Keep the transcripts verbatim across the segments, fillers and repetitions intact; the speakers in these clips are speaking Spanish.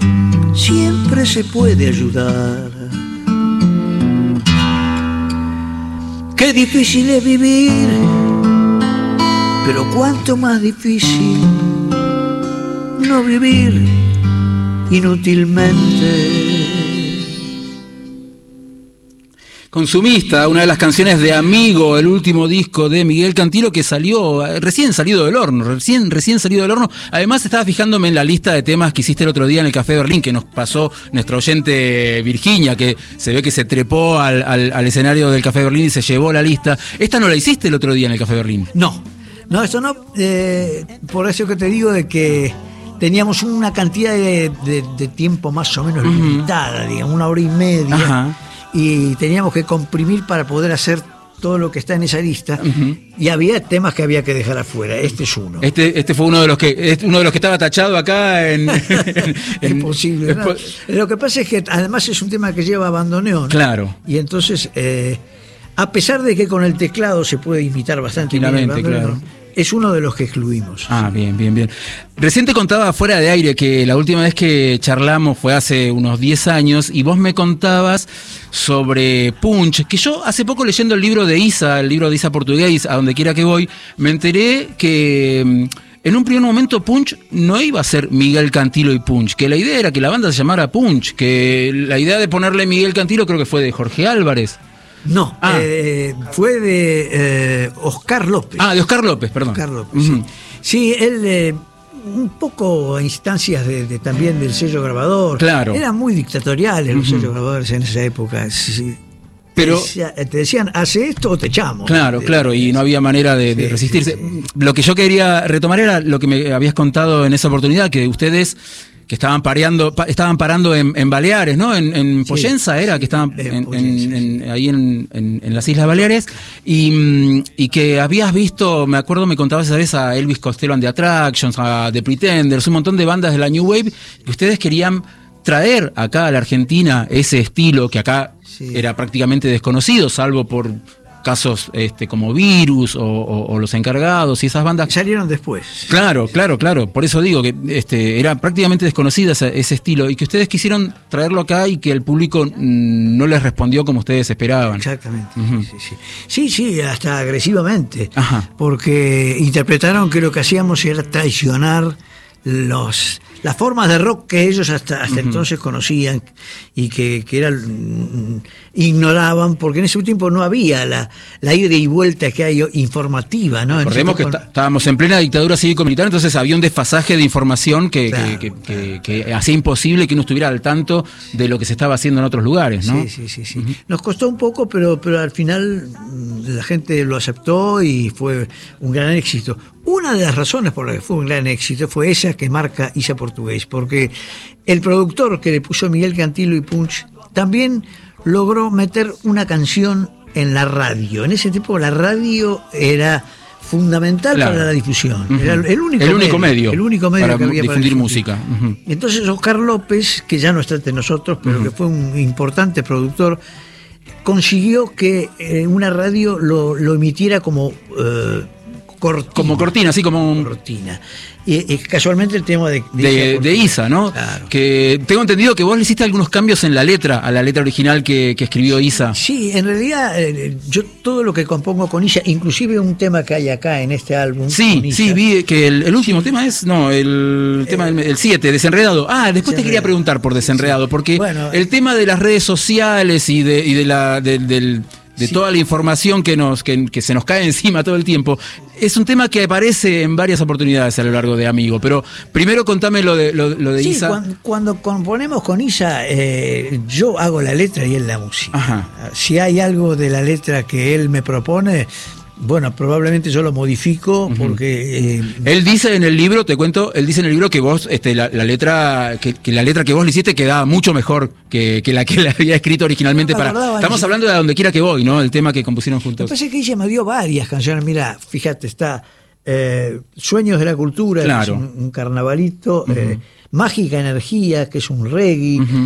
siempre se puede ayudar. Qué difícil es vivir, pero cuánto más difícil no vivir inútilmente. Consumista, una de las canciones de Amigo, el último disco de Miguel Cantilo que salió, recién salido del horno, recién, recién salido del horno. Además estaba fijándome en la lista de temas que hiciste el otro día en el Café Berlín, que nos pasó nuestra oyente Virginia, que se ve que se trepó al, al, al escenario del Café Berlín y se llevó la lista. ¿Esta no la hiciste el otro día en el Café Berlín? No, no, esto no, eh, por eso que te digo de que teníamos una cantidad de, de, de tiempo más o menos limitada, uh-huh. digamos, una hora y media. Ajá. Y teníamos que comprimir para poder hacer todo lo que está en esa lista, uh-huh. y había temas que había que dejar afuera. Este es uno. Este, este fue uno de los que, es uno de los que estaba tachado acá en. en es posible. ¿no? Lo que pasa es que además es un tema que lleva bandoneón. Claro. Y entonces, eh, a pesar de que con el teclado se puede imitar bastante bien el bandoneón, claro. es uno de los que excluimos. Ah, bien, bien, bien. Recién te contaba fuera de aire que la última vez que charlamos fue hace unos diez años y vos me contabas sobre Punch, que yo hace poco leyendo el libro de Isa, el libro de Isa Portugués, A donde quiera que voy, me enteré que en un primer momento Punch no iba a ser Miguel Cantilo y Punch, que la idea era que la banda se llamara Punch, que la idea de ponerle Miguel Cantilo creo que fue de Jorge Álvarez. No, ah. eh, fue de eh, Oscar López. Ah, de Oscar López, perdón. Oscar López, uh-huh. sí. Sí, él, eh, un poco a instancias de, de, también del sello grabador. Claro. Eran muy dictatoriales uh-huh. los sellos grabadores en esa época. Sí. Pero te, decía, te decían, hace esto o te echamos. Claro, de, claro, y no había manera de, de sí, resistirse. Sí, sí. Lo que yo quería retomar era lo que me habías contado en esa oportunidad, que ustedes... que estaban pareando, pa, estaban parando en, en Baleares, ¿no? En, en Pollenza sí, era, que estaban en, en, Pollenza, en, en, ahí en, en, en las Islas Baleares, y, y que habías visto, me acuerdo, me contabas esa vez a Elvis Costello and the Attractions, a The Pretenders, un montón de bandas de la New Wave, que ustedes querían traer acá a la Argentina ese estilo que acá sí. era prácticamente desconocido, salvo por casos este como Virus o, o, o Los Encargados y esas bandas salieron después. Claro, claro, claro. Por eso digo que este era prácticamente desconocida ese, ese estilo y que ustedes quisieron traerlo acá y que el público mmm, no les respondió como ustedes esperaban. Exactamente. Uh-huh. Sí, sí. sí, sí, hasta agresivamente. Ajá. Porque interpretaron que lo que hacíamos era traicionar los las formas de rock que ellos hasta, hasta uh-huh. entonces conocían y que, que eran ignoraban, porque en ese tiempo no había la, la ida y vuelta que hay informativa, ¿no? Recordemos que está, estábamos en plena dictadura cívico-militar, entonces había un desfasaje de información que, claro, que, que, claro. que, que hacía imposible que uno estuviera al tanto de lo que se estaba haciendo en otros lugares, ¿no? Sí, sí, sí, sí. Uh-huh. Nos costó un poco, pero, pero al final la gente lo aceptó y fue un gran éxito. Una de las razones por las que fue un gran éxito fue esa que marca Isa Portugués, porque el productor que le puso Miguel Cantilo y Punch también logró meter una canción en la radio. En ese tiempo la radio era fundamental, claro, para la difusión. Uh-huh. Era el único, el único medio, medio, el único medio para que había difundir para música. Uh-huh. Entonces Oscar López, que ya no está entre nosotros, pero uh-huh. que fue un importante productor, consiguió que eh, una radio lo, lo emitiera como eh, cortina. Como cortina, así como un... cortina. Y, y casualmente el tema de, de, de, Isa, de Isa, ¿no? Claro. Que tengo entendido que vos le hiciste algunos cambios en la letra, a la letra original que, que escribió Isa. Sí, en realidad eh, yo todo lo que compongo con Isa, inclusive un tema que hay acá en este álbum. Sí, sí, vi que el, el último sí. tema es, no, el tema del el siete, Desenredado. Ah, después Desenredado. Te quería preguntar por Desenredado, porque bueno, el tema de las redes sociales y de, y de la de, del... de sí. toda la información que nos que, que se nos cae encima todo el tiempo, es un tema que aparece en varias oportunidades a lo largo de Amigo, pero primero contame lo de, lo, lo de sí, Isa. Cuando, cuando componemos con Isa, eh, yo hago la letra y él la música. Ajá. Si hay algo de la letra que él me propone, bueno, probablemente yo lo modifico, uh-huh, porque eh, él dice en el libro, te cuento, él dice en el libro que vos, este, la, la letra, que, que la letra que vos le hiciste quedaba mucho mejor que, que la que él había escrito originalmente. No para. Acordaba, estamos sí. hablando de A donde quiera que voy, ¿no? El tema que compusieron juntos. Me parece que ella me dio varias canciones. Mira, fíjate, está eh, Sueños de la Cultura, claro, que es un, un carnavalito, uh-huh, eh, Mágica Energía, que es un reggae, uh-huh,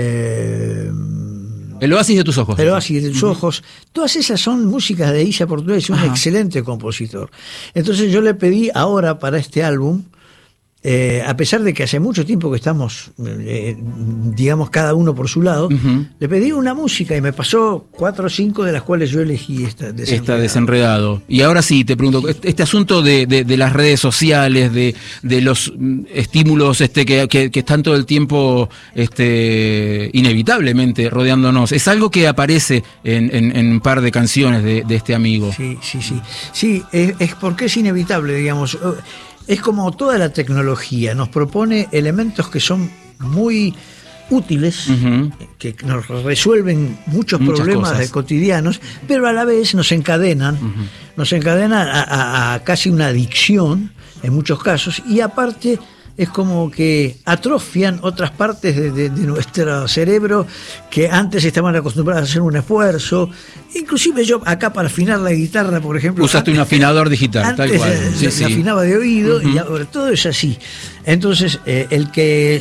eh, El Oasis de tus ojos. El Oasis de tus uh-huh. ojos. Todas esas son músicas de Isa Portugués, un Ajá. excelente compositor. Entonces yo le pedí ahora para este álbum eh, a pesar de que hace mucho tiempo que estamos, eh, digamos, cada uno por su lado, uh-huh. le pedí una música y me pasó cuatro o cinco de las cuales yo elegí esta Desenredado. Esta Desenredado. Y ahora sí, te pregunto, este asunto de, de, de las redes sociales, de, de los estímulos este, que, que, que están todo el tiempo este, inevitablemente rodeándonos, ¿es algo que aparece en, en, en un par de canciones de, de este amigo? Sí, sí, sí. Sí, es, es porque es inevitable, digamos. Es como toda la tecnología, nos propone elementos que son muy útiles, uh-huh. que nos resuelven muchos Muchas problemas cosas. cotidianos, pero a la vez nos encadenan, uh-huh. nos encadenan a, a, a casi una adicción en muchos casos, y aparte es como que atrofian otras partes de, de, de nuestro cerebro que antes estaban acostumbradas a hacer un esfuerzo. Inclusive yo acá para afinar la guitarra, por ejemplo... Usaste antes, un afinador digital, antes tal cual. Sí, sí. afinaba de oído, uh-huh. y ahora todo es así. Entonces, eh, el que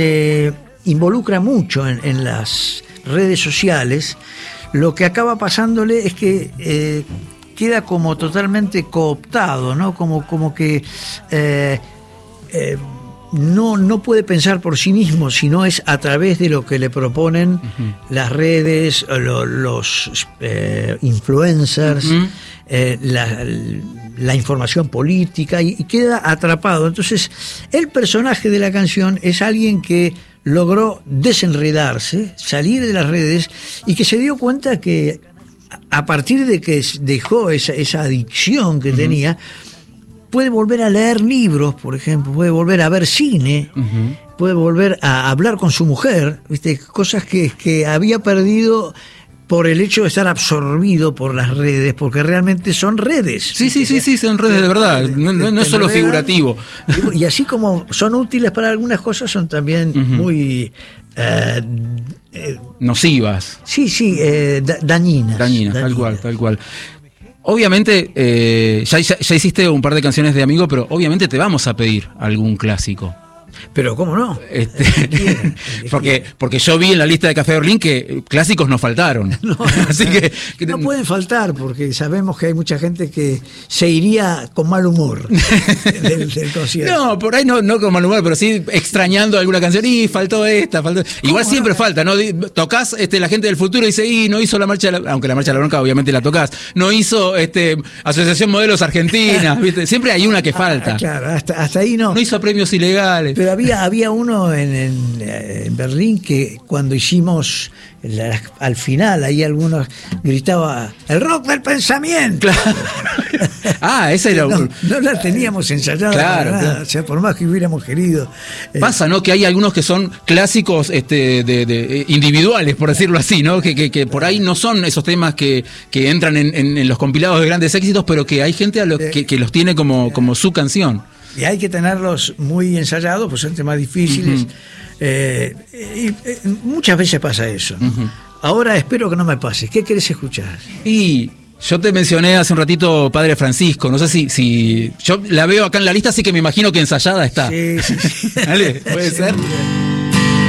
se involucra mucho en, en las redes sociales, lo que acaba pasándole es que... Eh, queda como totalmente cooptado, ¿no? Como, como que... Eh, eh, No, no puede pensar por sí mismo, sino es a través de lo que le proponen uh-huh. las redes, lo, los eh, influencers, uh-huh. eh, la, la información política, y, y queda atrapado. Entonces, el personaje de la canción es alguien que logró desenredarse, salir de las redes, y que se dio cuenta que a partir de que dejó esa, esa adicción que uh-huh. tenía, puede volver a leer libros, por ejemplo, puede volver a ver cine, uh-huh. puede volver a hablar con su mujer, ¿viste? Cosas que, que había perdido por el hecho de estar absorbido por las redes, porque realmente son redes. Sí, sí, sí, sí, son redes de verdad, no, no, no es solo figurativo. Y, y así como son útiles para algunas cosas, son también uh-huh. muy... Eh, eh, nocivas. Sí, sí, eh, da, dañinas. Dañinas, tal cual, tal cual. Obviamente, eh, ya, ya, ya hiciste un par de canciones de Amigo, pero obviamente te vamos a pedir algún clásico. Pero ¿cómo no? Este, quieren, porque, porque yo vi en la lista de Café Berlín que clásicos nos faltaron. No, Así no, que, que no pueden faltar, porque sabemos que hay mucha gente que se iría con mal humor del, del concierto. No, por ahí no, no con mal humor, pero sí extrañando alguna canción. Y faltó esta, faltó. Igual siempre no? falta, ¿no? Tocás este, la gente del futuro y dice, y no hizo la marcha, de la... aunque la marcha de la bronca obviamente la tocás. No hizo este Asociación Modelos Argentinas, ¿viste? Siempre hay una que falta. Ah, claro, hasta, hasta ahí no. No hizo premios ilegales. Pero había, había uno en, en, en Berlín que cuando hicimos la, al final, ahí algunos gritaba el rock del pensamiento. Claro. Ah, ese era no, no la teníamos ensayada, claro, nada, claro. O sea, por más que hubiéramos querido. Pasa, ¿no? Que hay algunos que son clásicos este, de, de, individuales, por decirlo así, ¿no? Que, que, que por ahí no son esos temas que, que entran en, en, en los compilados de grandes éxitos, pero que hay gente a lo, que, que los tiene como, como su canción. Y hay que tenerlos muy ensayados, pues son temas difíciles. Uh-huh. eh, y, eh, muchas veces pasa eso. Uh-huh. Ahora espero que no me pase. ¿Qué querés escuchar? Y yo te mencioné hace un ratito Padre Francisco. No sé si, si yo la veo acá en la lista, así que me imagino que ensayada está. Sí, sí, sí. ¿Vale? ¿Puede ser?